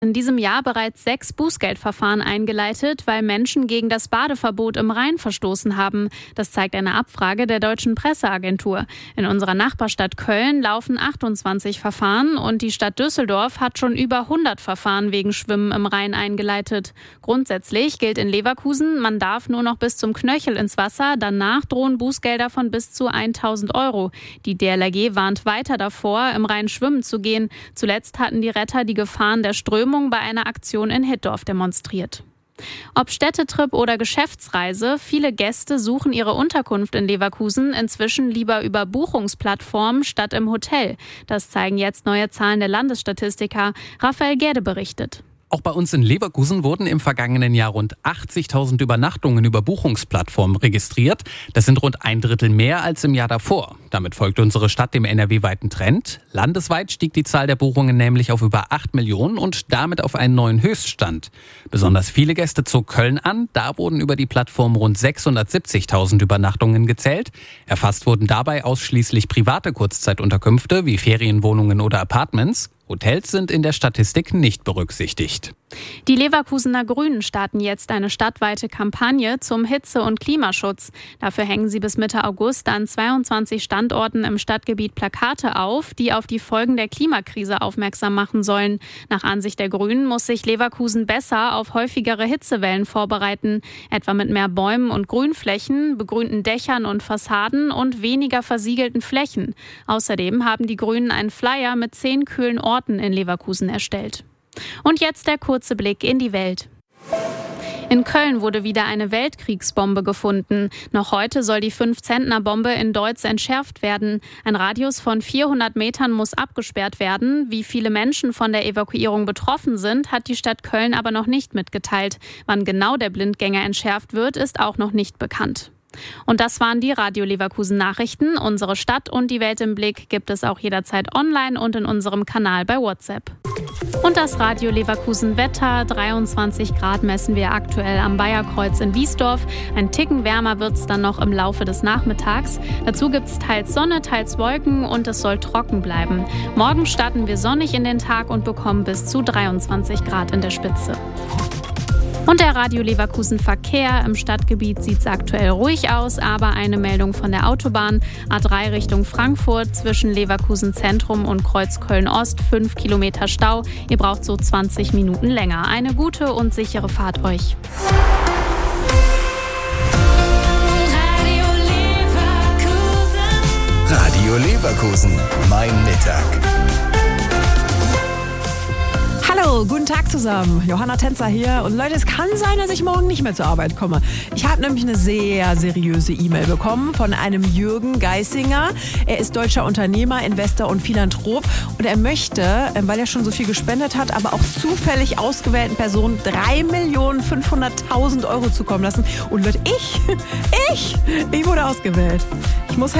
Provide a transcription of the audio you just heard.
In diesem Jahr bereits 6 Bußgeldverfahren eingeleitet, weil Menschen gegen das Badeverbot im Rhein verstoßen haben. Das zeigt eine Abfrage der Deutschen Presseagentur. In unserer Nachbarstadt Köln laufen 28 Verfahren und die Stadt Düsseldorf hat schon über 100 Verfahren wegen Schwimmen im Rhein eingeleitet. Grundsätzlich gilt in Leverkusen, man darf nur noch bis zum Knöchel ins Wasser, danach drohen Bußgelder von bis zu 1.000 Euro. Die DLRG warnt weiter davor, im Rhein schwimmen zu gehen. Zuletzt hatten die Retter die Gefahren der Strömung bei einer Aktion in Hittorf demonstriert. Ob Städtetrip oder Geschäftsreise, viele Gäste suchen ihre Unterkunft in Leverkusen inzwischen lieber über Buchungsplattformen statt im Hotel. Das zeigen jetzt neue Zahlen der Landesstatistiker. Raphael Gerde berichtet. Auch bei uns in Leverkusen wurden im vergangenen Jahr rund 80.000 Übernachtungen über Buchungsplattformen registriert. Das sind rund 1/3 mehr als im Jahr davor. Damit folgt unsere Stadt dem NRW-weiten Trend. Landesweit stieg die Zahl der Buchungen nämlich auf über 8 Millionen und damit auf einen neuen Höchststand. Besonders viele Gäste zog Köln an. Da wurden über die Plattform rund 670.000 Übernachtungen gezählt. Erfasst wurden dabei ausschließlich private Kurzzeitunterkünfte wie Ferienwohnungen oder Apartments. Hotels sind in der Statistik nicht berücksichtigt. Die Leverkusener Grünen starten jetzt eine stadtweite Kampagne zum Hitze- und Klimaschutz. Dafür hängen sie bis Mitte August an 22 Standorten im Stadtgebiet Plakate auf, die auf die Folgen der Klimakrise aufmerksam machen sollen. Nach Ansicht der Grünen muss sich Leverkusen besser auf häufigere Hitzewellen vorbereiten, etwa mit mehr Bäumen und Grünflächen, begrünten Dächern und Fassaden und weniger versiegelten Flächen. Außerdem haben die Grünen einen Flyer mit 10 kühlen Orten in Leverkusen erstellt. Und jetzt der kurze Blick in die Welt. In Köln wurde wieder eine Weltkriegsbombe gefunden. Noch heute soll die 5-Zentner-Bombe in Deutz entschärft werden. Ein Radius von 400 Metern muss abgesperrt werden. Wie viele Menschen von der Evakuierung betroffen sind, hat die Stadt Köln aber noch nicht mitgeteilt. Wann genau der Blindgänger entschärft wird, ist auch noch nicht bekannt. Und das waren die Radio Leverkusen Nachrichten. Unsere Stadt und die Welt im Blick gibt es auch jederzeit online und in unserem Kanal bei WhatsApp. Und das Radio Leverkusen Wetter. 23 Grad messen wir aktuell am Bayerkreuz in Wiesdorf. Ein Ticken wärmer wird es dann noch im Laufe des Nachmittags. Dazu gibt es teils Sonne, teils Wolken und es soll trocken bleiben. Morgen starten wir sonnig in den Tag und bekommen bis zu 23 Grad in der Spitze. Und der Radio Leverkusen Verkehr. Im Stadtgebiet sieht es aktuell ruhig aus, aber eine Meldung von der Autobahn. A3 Richtung Frankfurt zwischen Leverkusen Zentrum und Kreuz Köln-Ost. 5 Kilometer Stau. Ihr braucht so 20 Minuten länger. Eine gute und sichere Fahrt euch. Radio Leverkusen, mein Mittag. Hallo, guten Tag zusammen. Johanna Tänzer hier. Und Leute, es kann sein, dass ich morgen nicht mehr zur Arbeit komme. Ich habe nämlich eine sehr seriöse E-Mail bekommen von einem Jürgen Geisinger. Er ist deutscher Unternehmer, Investor und Philanthrop. Und er möchte, weil er schon so viel gespendet hat, aber auch zufällig ausgewählten Personen 3.500.000 Euro zukommen lassen. Und Leute, ich wurde ausgewählt. Ich muss